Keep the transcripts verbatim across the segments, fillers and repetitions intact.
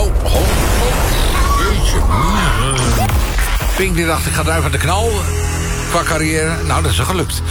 Oh, oh, oh. Jeetje. Pink die dacht, ik ga duiven aan de knal qua carrière. Nou, dat is er gelukt.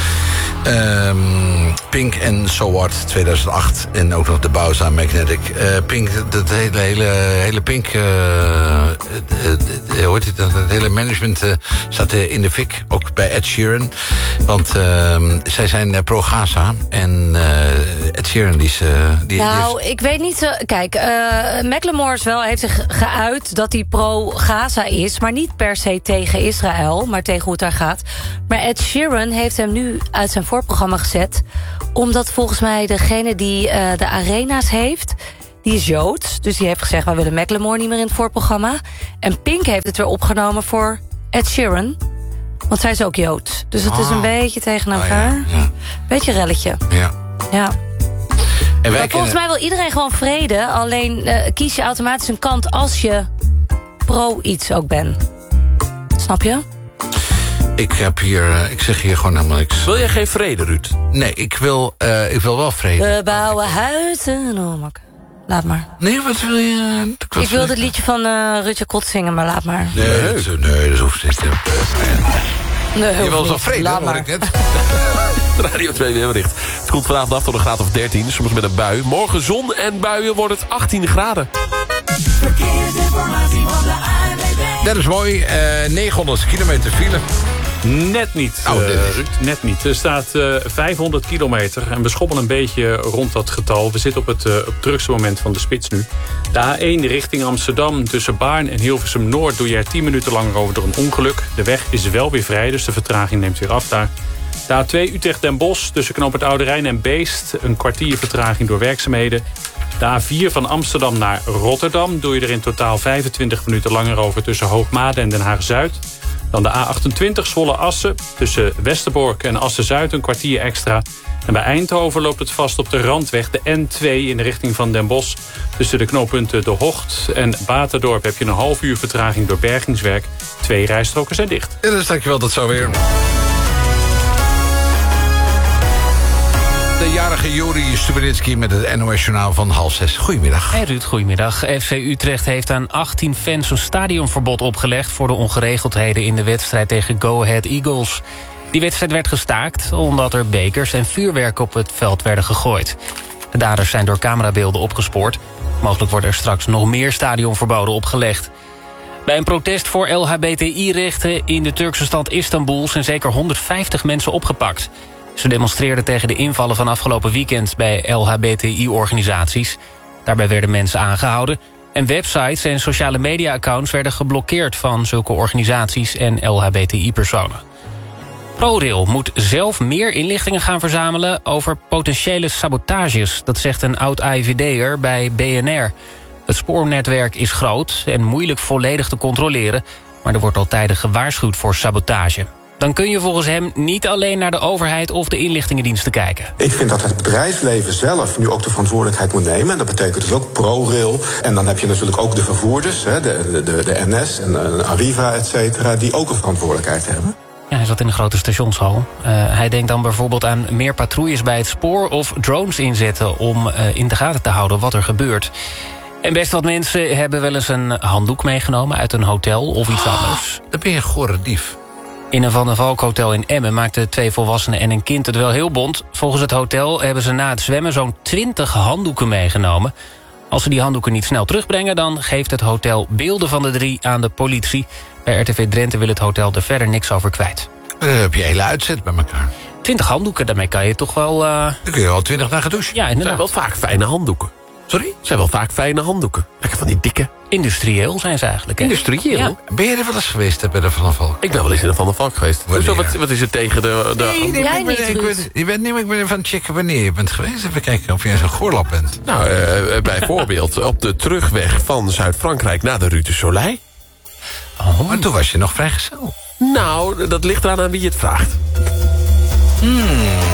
Um, Pink en So What tweeduizend acht. En ook nog de Bowser Magnetic. Uh, Pink, dat hele, hele, hele Pink... Uh, uh, uh, hoe heet het? Het hele management uh, staat uh, in de fik. Ook bij Ed Sheeran. Want uh, zij zijn uh, pro-Gaza. En uh, Ed Sheeran die is... Uh, die, nou, die is... ik weet niet... Uh, kijk, uh, Macklemore is wel, heeft zich geuit dat hij pro-Gaza is. Maar niet per se tegen Israël. Maar tegen hoe het daar gaat. Maar Ed Sheeran heeft hem nu uit zijn voorprogramma gezet, omdat volgens mij degene die uh, de arena's heeft, die is Joods. Dus die heeft gezegd, wij willen Macklemore niet meer in het voorprogramma. En Pink heeft het weer opgenomen voor Ed Sheeran. Want zij is ook Joods. Dus het oh. is een beetje tegen elkaar. Oh, ja, ja. Beetje relletje. Ja. ja. En wij volgens mij wil iedereen gewoon vrede. Alleen uh, kies je automatisch een kant als je pro iets ook bent. Snap je? Ik heb hier, uh, ik zeg hier gewoon helemaal niks. Wil jij geen vrede, Ruud? Nee, ik wil, uh, ik wil wel vrede. We bouwen huizen. Oh, laat maar. Nee, wat wil je? Ik wilde het liedje van uh, Rutje Kot zingen, maar laat maar. Nee, nee, dat, nee, dat hoeft niet. Nee, je wil zo vrede, laat hoor ik net. Radio twee weerbericht. Het koelt vanavond af tot een graad of dertien, soms met een bui. Morgen zon en buien wordt het achttien graden. Verkeersinformatie van de A N W B. Dat is mooi. Uh, negenhonderd kilometer file. Net niet, oh, uh, Ruud, net niet. Er staat uh, vijfhonderd kilometer en we schoppen een beetje rond dat getal. We zitten op het, uh, op het drukste moment van de spits nu. De A één richting Amsterdam tussen Baarn en Hilversum-Noord doe je er tien minuten langer over door een ongeluk. De weg is wel weer vrij, dus de vertraging neemt weer af daar. De A twee Utrecht-Den Bosch tussen Knoop het Oude Rijn en Beest. Een kwartier vertraging door werkzaamheden. De A vier van Amsterdam naar Rotterdam doe je er in totaal vijfentwintig minuten langer over tussen Hoogmade en Den Haag-Zuid. Dan de A achtentwintig Zwolle-Assen tussen Westerbork en Assen-Zuid een kwartier extra. En bij Eindhoven loopt het vast op de Randweg, de N twee in de richting van Den Bosch. Tussen de knooppunten De Hocht en Baterdorp heb je een half uur vertraging door bergingswerk. Twee rijstroken zijn dicht. Ja, dus dankjewel, dat zo weer. De jarige Juri Stubenitski met het N O S-journaal van half zes. Goedemiddag. Hey Ruud, goedemiddag. F C Utrecht heeft aan achttien fans een stadionverbod opgelegd voor de ongeregeldheden in de wedstrijd tegen Go Ahead Eagles. Die wedstrijd werd gestaakt omdat er bekers en vuurwerk op het veld werden gegooid. De daders zijn door camerabeelden opgespoord. Mogelijk worden er straks nog meer stadionverboden opgelegd. Bij een protest voor L H B T I-rechten in de Turkse stad Istanbul zijn zeker honderdvijftig mensen opgepakt. Ze demonstreerden tegen de invallen van afgelopen weekend bij L H B T I-organisaties. Daarbij werden mensen aangehouden. En websites en sociale media-accounts werden geblokkeerd van zulke organisaties en L H B T I-personen. ProRail moet zelf meer inlichtingen gaan verzamelen over potentiële sabotages. Dat zegt een oud-A I V D'er bij B N R. Het spoornetwerk is groot en moeilijk volledig te controleren, maar er wordt al tijden gewaarschuwd voor sabotage. Dan kun je volgens hem niet alleen naar de overheid of de inlichtingendiensten kijken. Ik vind dat het bedrijfsleven zelf nu ook de verantwoordelijkheid moet nemen. En dat betekent dus ook ProRail. En dan heb je natuurlijk ook de vervoerders, de, de, de, de N S en Arriva, et cetera, die ook een verantwoordelijkheid hebben. Ja, hij zat in een grote stationshal. Uh, hij denkt dan bijvoorbeeld aan meer patrouilles bij het spoor of drones inzetten om uh, in de gaten te houden wat er gebeurt. En best wat mensen hebben wel eens een handdoek meegenomen uit een hotel of iets oh, anders. Dan ben je een gore dief. In een Van der Valk hotel in Emmen maakten twee volwassenen en een kind het wel heel bont. Volgens het hotel hebben ze na het zwemmen zo'n twintig handdoeken meegenomen. Als ze die handdoeken niet snel terugbrengen, dan geeft het hotel beelden van de drie aan de politie. Bij R T V Drenthe wil het hotel er verder niks over kwijt. Dan heb je hele uitzet bij elkaar. twintig handdoeken, daarmee kan je toch wel... Uh... Dan kun je wel twintig dagen douchen. Ja, inderdaad. Het zijn wel vaak fijne handdoeken. Sorry? Het zijn wel vaak fijne handdoeken. Lekker van die dikke. Industrieel zijn ze eigenlijk. Hè? Industrieel? Ja. Ben je er wel eens geweest bij de Van der Valk? Ik ben wel eens in de Van der Valk geweest. Zo, wat, wat is het tegen de... de... Nee, nee, Jij ik ben, niet, ik ben, je bent niet, maar ik ben ervan het checken wanneer je bent geweest. Even kijken of jij zo'n goorlap bent. Nou, uh, bijvoorbeeld op de terugweg van Zuid-Frankrijk naar de Rue de Soleil. Oh. Maar toen was je nog vrijgezel. Nou, dat ligt eraan aan wie je het vraagt. Hmm.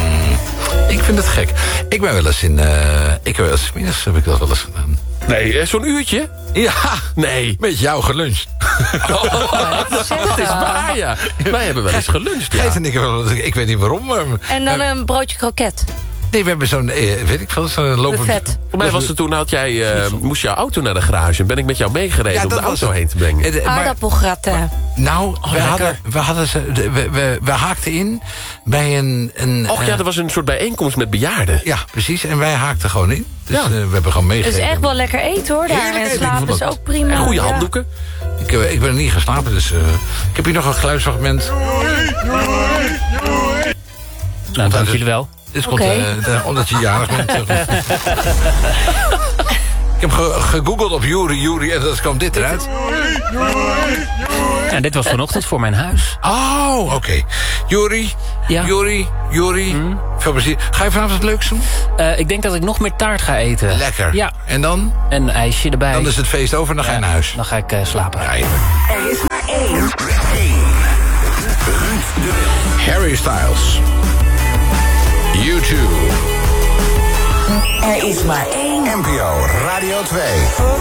Ik vind het gek. Ik ben wel eens in... Uh, ik heb wel eens... Middags heb ik dat wel eens gedaan. Nee, zo'n uurtje? Ja. Nee. Met jou geluncht. Oh, dat is waar, ja. Wij hebben wel eens geluncht, ja. Gijs en ik, ik weet niet waarom. Maar... En dan een broodje kroket. Nee, we hebben zo'n, eh, weet ik veel, zo'n lopend... Buffet. Voor mij was het toen, had jij, uh, moest jouw auto naar de garage. Ben ik met jou meegereden Ja, om de dat was auto het. heen te brengen. Eh, maar- Aardappelgratin. Nou, we, lekker. hadden, we, hadden ze, de- we, we, we haakten in bij een... een Och ja, eh, er was een soort bijeenkomst met bejaarden. ja, precies. En wij haakten gewoon in. Dus Ja. eh, we hebben gewoon Het meegegeven. is echt wel lekker eten hoor daar. Heerlijk En eten, ik slapen vond is dat- ook prima. En goede Ja. handdoeken. Ik, eh, ik ben er niet geslapen, dus... eh, ik heb hier nog een geluidsfragment. Nou, dank jullie wel. Dit Oké. komt eh, de- omdat je jarig bent. Ik heb ge- gegoogeld op Juri, Juri en dan kwam dit eruit. Ja, dit was vanochtend voor mijn huis. Oh, oké. Juri, Ja. Juri, Juri. Veel plezier. Ga je vanavond wat leuks doen? Uh, ik denk dat ik nog meer taart ga eten. Lekker. Ja, En dan? en een ijsje erbij. Dan is het feest over en dan ga je naar huis. Dan ga ik uh, slapen. Ja, heerlijk. Er is maar één. Harry Styles. U twee. Er is maar één. N P O Radio twee.